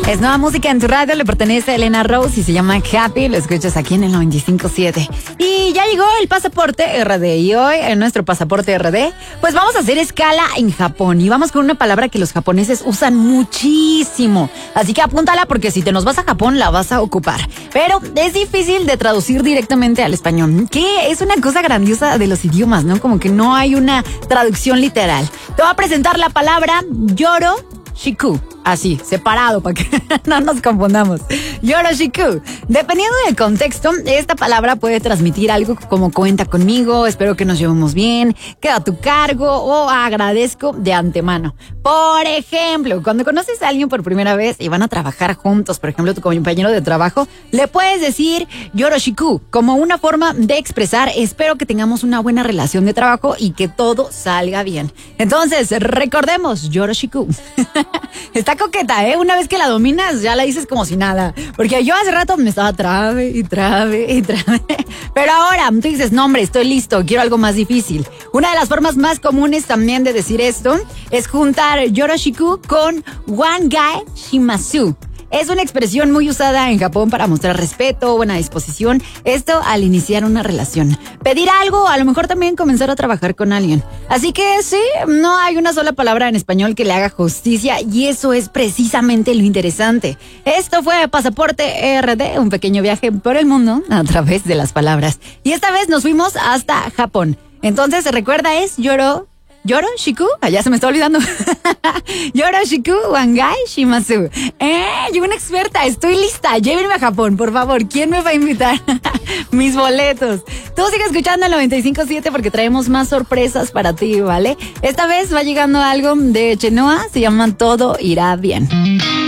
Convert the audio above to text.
Es nueva música en tu radio, le pertenece a Elena Rose y se llama Happy, lo escuchas aquí en el 95.7. Y ya llegó el pasaporte RD y hoy en nuestro pasaporte RD, pues vamos a hacer escala en Japón y vamos con una palabra que los japoneses usan muchísimo. Así que apúntala porque si te nos vas a Japón la vas a ocupar. Pero es difícil de traducir directamente al español, que es una cosa grandiosa de los idiomas, ¿no? Como que no hay una traducción literal. Te voy a presentar la palabra Yoroshiku. Así, separado, para que no nos confundamos. Yoroshiku. Dependiendo del contexto, esta palabra puede transmitir algo como cuenta conmigo, espero que nos llevemos bien, queda a tu cargo o agradezco de antemano. Por ejemplo, cuando conoces a alguien por primera vez y van a trabajar juntos, por ejemplo, tu compañero de trabajo, le puedes decir Yoroshiku como una forma de expresar espero que tengamos una buena relación de trabajo y que todo salga bien. Entonces, recordemos Yoroshiku. Está coqueta, ¿eh? Una vez que la dominas, ya la dices como si nada. Porque yo hace rato me estaba trabe. Pero ahora tú dices, no hombre, estoy listo, quiero algo más difícil. Una de las formas más comunes también de decir esto es juntar Yoroshiku con Wangai Shimasu. Es una expresión muy usada en Japón para mostrar respeto, buena disposición, esto al iniciar una relación. Pedir algo, a lo mejor también comenzar a trabajar con alguien. Así que sí, no hay una sola palabra en español que le haga justicia y eso es precisamente lo interesante. Esto fue Pasaporte RD, un pequeño viaje por el mundo a través de las palabras. Y esta vez nos fuimos hasta Japón. Entonces, recuerda, es Yoroshiku, ya se me está olvidando. Yoroshiku Wangai Shimasu. Yo una experta, estoy lista. Llévenme a Japón, por favor. ¿Quién me va a invitar? Mis boletos. Tú sigue escuchando el 95.7 porque traemos más sorpresas para ti, ¿vale? Esta vez va llegando algo de Chenoa, se llama Todo irá bien.